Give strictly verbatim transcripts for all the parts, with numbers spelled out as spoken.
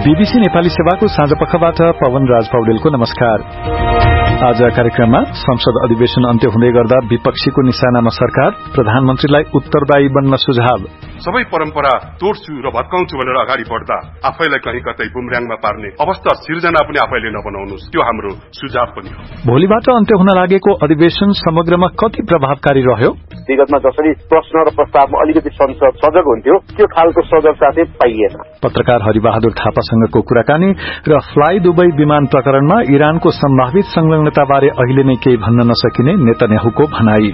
BBC Nepali सेवाको साँझ पखबाट पवन राज पौडेलको नमस्कार। आज कार्यक्रममा संसद अधिवेशन अन्त्य हुँदै गर्दा विपक्षीको निशानामा सरकार, प्रधानमन्त्रीलाई उत्तरदायी बन्न सुझाव। सबै परम्परा तोड्छु र भत्काउँछु भनेर अगाडि बढ्दा आफैलाई कहीँ कतै बुमर्याङमा पार्ने अवस्था सिर्जना पनि आफैले नबनाउनुस्, त्यो हाम्रो सुझाव पनि हो। भोलिबाट अन्त्य हुन लागेको अधिवेशन समग्रमा कति प्रभावकारी रह्यो? विगतमा जसरी प्रश्न र प्रस्तावमा अलिकति संसद सजग हुन्थ्यो, त्यो खालको सजगता चाहिँ पाइएन। पत्रकार हरिबहादुर थापासँगको कुराकानी र फ्लाइ दुबई विमान प्रकरणमा इरानको सम्भावित संलग्नताबारे अहिले नै केही भन्न नसकिने नेतन्याहुको भनाई।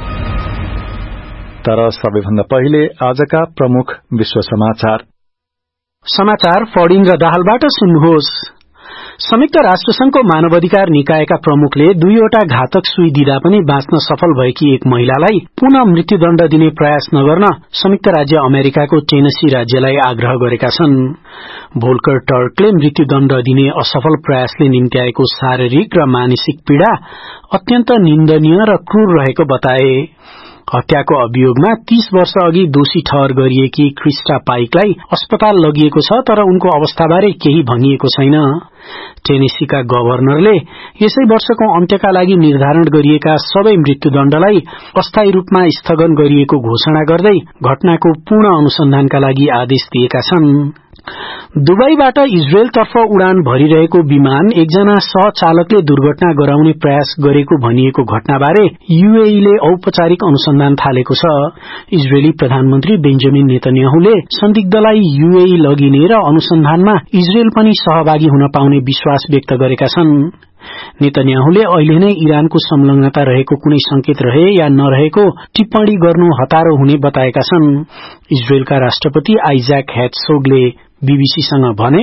तर सबैभन्दा पहिले आजका प्रमुख विश्व समाचार। समाचार फडिङ र दाहालबाट सुन्नुहोस्। संयुक्त राष्ट्रसंघको मानवाधिकार निकायका प्रमुखले दुईवटा घातक सुई दिँदा पनि बाँच्न सफल भएकी एक महिलालाई पुनः मृत्युदण्ड दिने प्रयास नगर्न संयुक्त राज्य अमेरिकाको टेनेसी राज्यलाई आग्रह गरेका छन्। भोल्कर टर्कले मृत्युदण्ड दिने असफल प्रयासले निम्त्याएको शारीरिक र मानसिक पीड़ा अत्यन्त निन्दनीय र क्रूर रहेको बताए। हत्याको अभियोगमा तीस वर्ष अघि दोषी ठहर गरिएकी क्रिस्टा पाइकलाई अस्पताल लगिएको छ, तर उनको अवस्थाबारे केही भनिएको छैन। टेनेसीका गभर्नरले यसै वर्षको अन्त्यका लागि निर्धारण गरिएका सबै मृत्युदण्डलाई अस्थायी रूपमा स्थगन गरिएको घोषणा गर्दै घटनाको पूर्ण अनुसन्धानका लागि आदेश दिएका छन्। दुबईबाट इजरायलतर्फ उडान भरिरहेको विमान एकजना सहचालकले दुर्घटना गराउने प्रयास गरेको भनिएको घटनाबारे यूएईले औपचारिक अनुसन्धान थालेको छ। इजरायली प्रधानमन्त्री बेन्जामिन नेतन्याहुले संदिग्धलाई यूएई लगिने र अनुसन्धानमा इजरायल पनि सहभागी हुन पाउने विश्वास व्यक्त गरेका छन्। नेतन्याहुले अहिले नै इरानको संलग्नता रहेको कुनै संकेत रहे या नरहेको टिप्पणी गर्नु हतारो हुने बताएका छन्। इजरायलका राष्ट्रपति आइजाक हेर्त्सोगले बीबीसीसँग भने,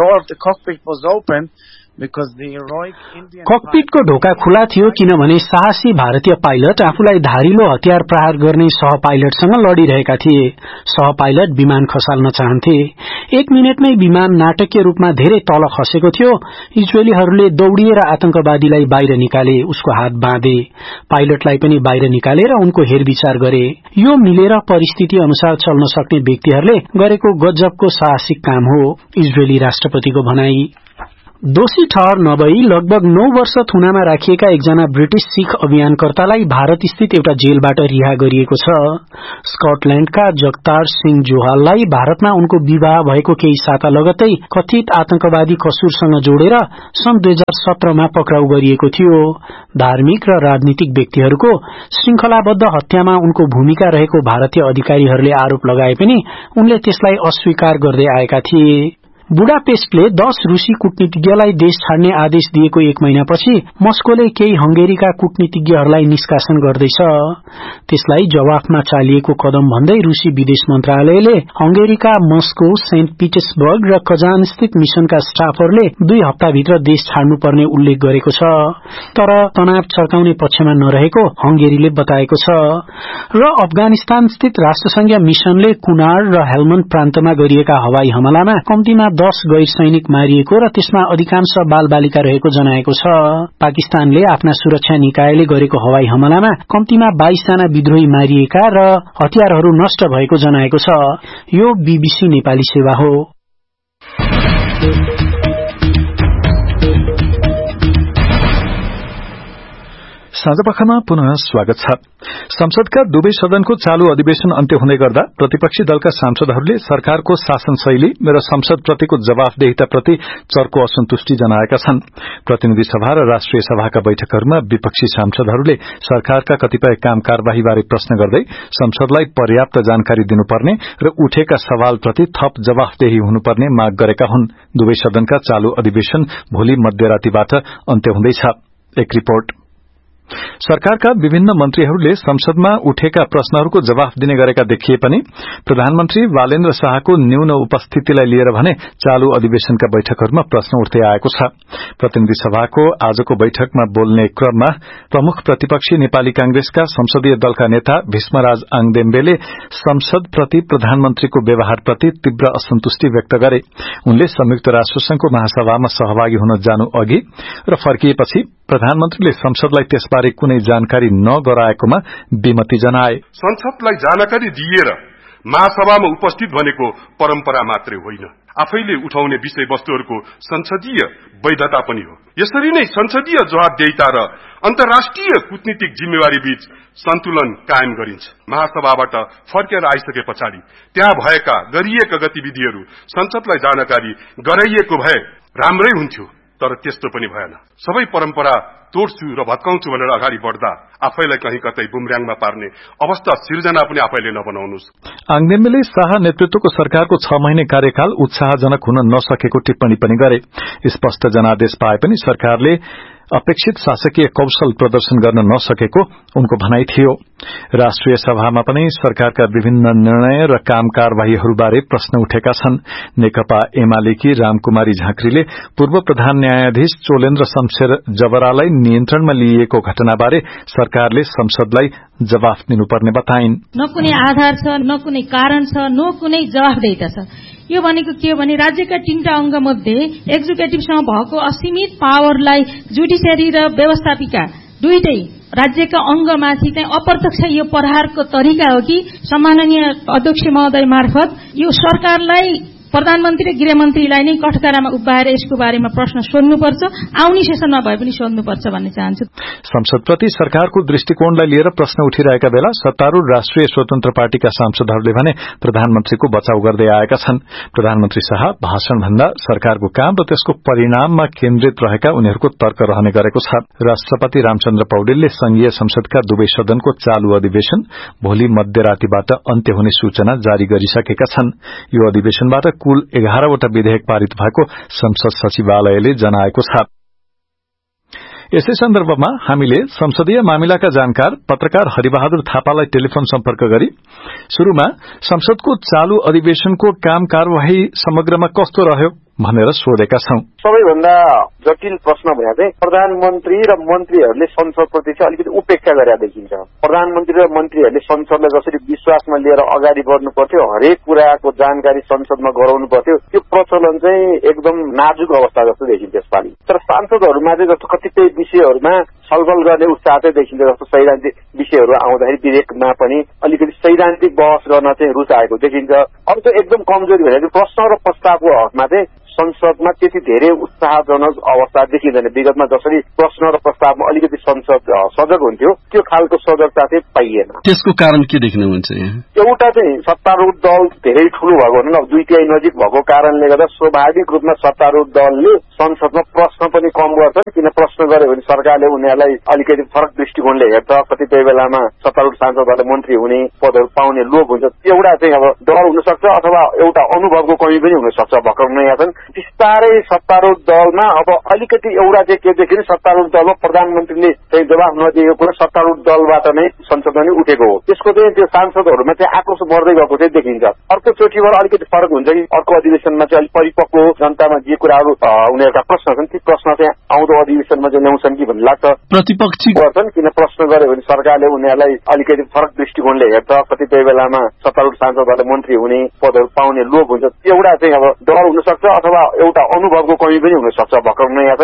ककपिटको ढोका खुला थियो किनभने साहसी भारतीय पाइलट आफूलाई धारिलो हतियार प्रहार गर्ने सह पाइलटसँग लडिरहेका थिए। सह पाइलट विमान खसाल्न चाहन्थे। एक मिनटमै विमान नाटकीय रूपमा धेरै तल खसेको थियो। इजरायलीहरूले दौडिएर आतंकवादीलाई बाहिर निकाले, उसको हात बाँधे, पाइलटलाई पनि बाहिर निकालेर उनको हेरविचार गरे। यो मिलेर परिस्थिति अनुसार चल्न सक्ने व्यक्तिहरूले गरेको गजबको साहसिक काम हो, इजरायली राष्ट्रपतिको भनाई। दोषी ठहर नभई लगभग नौ वर्ष थुनामा राखिएका एकजना ब्रिटिश सिख अभियानकर्तालाई भारत स्थित एउटा जेलबाट रिहा गरिएको छ। स्कटल्याण्डका जगतार सिंह जोहाललाई भारतमा उनको विवाह भएको केही साता लगत्तै कथित आतंकवादी कसूरसँग जोडेर सन् दुई हजार सत्रमा पक्राउ गरिएको थियो। धार्मिक र राजनीतिक व्यक्तिहरूको श्रृंखलाबद्ध हत्यामा उनको भूमिका रहेको भारतीय अधिकारीहरूले आरोप लगाए पनि उनले त्यसलाई अस्वीकार गर्दै आएका थिए। बुडापेस्टले दश रूसी कूटनीतिज्ञलाई देश छाड्ने आदेश दिएको एक महिनापछि मस्कोले केही हंगेरीका कूटनीतिज्ञहरूलाई निष्कासन गर्दैछ। त्यसलाई जवाफमा चालिएको कदम भन्दै रूसी विदेश मन्त्रालयले हंगेरीका मस्को, सेन्ट पिटर्सबर्ग र कजान स्थित मिशनका स्टाफहरूले दुई हप्ताभित्र देश छाड्नुपर्ने उल्लेख गरेको छ। तर तनाव चर्काउने पक्षमा नरहेको हंगेरीले बताएको छ। र अफगानिस्तान स्थित राष्ट्रसंघीय मिशनले कुनार र हेल्मन्ड प्रान्तमा गरिएका हवाई हमलामा कम्तीमा दश गैर सैनिक मारिएको र त्यसमा अधिकांश बाल बालिका रहेको जनाएको छ। पाकिस्तानले आफ्ना सुरक्षा निकायले गरेको हवाई हमलामा कम्तीमा बाइस जना विद्रोही मारिएका र हतियारहरू नष्ट भएको जनाएको छ। यो बीबीसी नेपाली सेवा हो। साँझपखमा पुनः स्वागत छ। संसदका दुवै सदनको चालू अधिवेशन अन्त्य हुँदै गर्दा प्रतिपक्षी दलका सांसदहरूले सरकारको शासन शैली र संसदप्रतिको जवाफदेहिताप्रति चर्को असन्तुष्टि जनाएका छन्। प्रतिनिधि सभा र राष्ट्रिय सभाका बैठकहरूमा विपक्षी सांसदहरूले सरकारका कतिपय काम कार्यवाहीबारे प्रश्न गर्दै संसदलाई पर्याप्त जानकारी दिनुपर्ने र उठेका सवालप्रति थप जवाफदेही हुनुपर्ने माग गरेका हुन्। दुवै सदनका चालू अधिवेशन भोलि मध्यरातीबाट अन्त्य हुँदैछ। एक रिपोर्ट। सरकारका विभिन्न मन्त्रीहरूले संसदमा उठेका प्रश्नहरूको जवाफ दिने गरेका देखिए पनि प्रधानमन्त्री बालेन्द्र शाहको न्यून उपस्थितिलाई लिएर भने चालू अधिवेशनका बैठकहरूमा प्रश्न उठ्दै आएको छ। प्रतिनिधि सभाको आजको बैठकमा बोल्ने क्रममा प्रमुख प्रतिपक्षी नेपाली कांग्रेसका संसदीय दलका नेता भीष्मराज आङदेम्बेले संसदप्रति प्रधानमन्त्रीको व्यवहारप्रति तीव्र असन्तुष्टि व्यक्त गरे। उनले संयुक्त राष्ट्रसंघको महासभामा सहभागी हुन जानु अघि र फर्किएपछि प्रधानमन्त्रीले संसदलाई त्यसबारे कुनै जानकारी नगराएकोमा विमति जनाए। संसदलाई जानकारी दिएर महासभामा उपस्थित भनेको परम्परा मात्रै होइन, आफैले उठाउने विषयवस्तुहरूको संसदीय वैधता पनि हो। यसरी नै संसदीय जवाबदेहिता र अन्तर्राष्ट्रिय कूटनीतिक जिम्मेवारी बीच सन्तुलन कायम गरिन्छ। महासभाबाट फर्केर आइसके पछाडि त्यहाँ भएका गरिएका गतिविधिहरू संसदलाई जानकारी गराइएको भए राम्रै हुन्थ्यो, तर त्यस्तो पनि भएन। सबै परम्परा तोड्छु र भत्काउँछु भनेर अगाडि बढ्दा आफैलाई कहीँ कतै बुमर्याङमा पार्ने अवस्था सिर्जना पनि आफैले नबनाउनुस्। आङदेमले शाह नेतृत्वको सरकारको छ महिने कार्यकाल उत्साहजनक हुन नसकेको टिप्पणी पनि गरे। स्पष्ट जनादेश पाए पनि सरकारले अपेक्षित शासकीय कौशल प्रदर्शन गर्न नसकेको उनको भनाई थियो। राष्ट्रिय सभामा पनि सरकारका विभिन्न निर्णय र काम कार्यवाहीहरूबारे प्रश्न उठेका छन्। नेकपा एमालेकी रामकुमारी झाँक्रीले पूर्व प्रधान न्यायाधीश चोलेन्द्र शमशेर जबरालाई नियन्त्रणमा लिइएको घटनाबारे सरकारले संसदलाई जवाफ दिनुपर्ने बताइन्। न कुनै आधार छ, न कुनै कारण छ, न कुनै जवाफदेहिता छ। यो भनेको के हो भने राज्यका तीनटा अंग मध्ये एक्जिक्युटिभसँग भएको असीमित पावरलाई जुडिसियरी र व्यवस्थापिका दुईटै राज्यका अंगमाथि चाहिँ अप्रत्यक्ष यो प्रहारको तरिका हो कि सम्माननीय अध्यक्ष महोदय मार्फत यो सरकारलाई प्रधानमन्त्री र गृहमन्त्रीलाई नै कठघरामा उभ्याएर यसको बारेमा प्रश्न सोध्नुपर्छ, आउने सेसन नभए पनि सोध्नुपर्छ भन्ने चाहन्छु। संसदप्रति सरकारको दृष्टिकोणलाई लिएर प्रश्न उठिरहेका बेला सत्तारूढ़ राष्ट्रिय स्वतन्त्र पार्टीका सांसदहरूले भने प्रधानमन्त्रीको बचाउ गर्दै आएका छन्। प्रधानमन्त्री शाह भाषण भन्दा सरकारको काम र त्यसको परिणाममा केन्द्रित रहेका उनीहरूको तर्क रहने गरेको छ। राष्ट्रपति रामचन्द्र पौडेलले संघीय संसदका दुवै सदनको चालू अधिवेशन भोलि मध्यरातीबाट अन्त्य हुने सूचना जारी गरिसकेका छन्। यो अधिवेशनबाट कुल एघारवटा विधेयक पारित भएको संसद सचिवालयले जनाएको छ। यसै सन्दर्भमा हामीले संसदीय मामिलाका जानकार पत्रकार हरिबहादुर थापालाई टेलिफोन सम्पर्क गरी शुरूमा संसदको चालू अधिवेशनको काम कार्यवाही समग्रमा कस्तो रह्यो भनेर सोधेका छौं। सबैभन्दा जटिल प्रश्न भने चाहिँ प्रधानमन्त्री र मन्त्रीहरूले संसदप्रति चाहिँ अलिकति उपेक्षा गरेर देखिन्छ। प्रधानमन्त्री र मन्त्रीहरूले संसदलाई जसरी विश्वासमा लिएर अगाडि बढ्नु पर्थ्यो, हरेक कुराको जानकारी संसदमा गराउनु पर्थ्यो, त्यो प्रचलन चाहिँ एकदम नाजुक अवस्था जस्तो देखिन्छ यसपालि। तर सांसदहरूमा चाहिँ जस्तो कतिपय विषयहरूमा छलफल गर्ने उत्साह चाहिँ देखिन्छ। जस्तो सैद्धान्तिक विषयहरू आउँदाखेरि विधेयकमा पनि अलिकति सैद्धान्तिक बहस गर्न चाहिँ रुचाएको देखिन्छ। अरू चाहिँ एकदम कमजोरी भनेको प्रश्न र प्रस्तावको हकमा चाहिँ संसदमा त्यति धेरै उत्साहजनक अवस्था देखिँदैन। विगतमा जसरी प्रश्न र प्रस्तावमा अलिकति संसद सजग हुन्थ्यो, त्यो खालको सजगता चाहिँ पाइएन। त्यसको कारण के देख्नुहुन्छ? एउटा चाहिँ सत्तारूढ़ दल धेरै ठूलो भएको भन्नु दुई तिहाई नजिक भएको कारणले गर्दा स्वाभाविक रूपमा सत्तारूढ़ दलले संसदमा प्रश्न पनि कम गर्छन्। किन प्रश्न गर्यो भने सरकारले उनीहरूलाई अलिकति फरक दृष्टिकोणले हेर्छ। कतिपय बेलामा सत्तारूढ़ सांसदहरूले मन्त्री हुने पदहरू पाउने लोभ हुन्छ। एउटा चाहिँ अब डर हुन सक्छ अथवा एउटा अनुभवको कमी पनि हुन सक्छ। भर्खर नयाँ छन्, बिस्तारै सत्तारूढ़ दलमा अब अलिकति एउटा चाहिँ के देखिने, सत्तारूढ़ दलमा प्रधानमन्त्रीले चाहिँ जवाफ नदिएको कुरा सत्तारूढ़ दलबाट नै संसदमा नै उठेको हो। त्यसको चाहिँ त्यो सांसदहरूमा चाहिँ आक्रोश बढ्दै गएको चाहिँ देखिन्छ। अर्को चोटिबाट अलिकति फरक हुन्छ कि अर्को अधिवेशनमा चाहिँ अलिक परिपक्व जनतामा जे कुराहरू उनीहरूका प्रश्न छन् ती प्रश्न चाहिँ आउँदो अधिवेशनमा चाहिँ ल्याउँछन् कि भन्ने लाग्छ। प्रतिपक्षी गर्छन् किन प्रश्न गर्यो भने सरकारले उनीहरूलाई अलिकति फरक दृष्टिकोणले हेर्छ। कतिपय बेलामा सत्तारूढ़ सांसदहरूले मन्त्री हुने पदहरू पाउने लोभ हुन्छ। एउटा चाहिँ अब डर हुन सक्छ अथवा एउटा अनुभवको कमी पनि हुन सक्छ। भर्खर नयाँ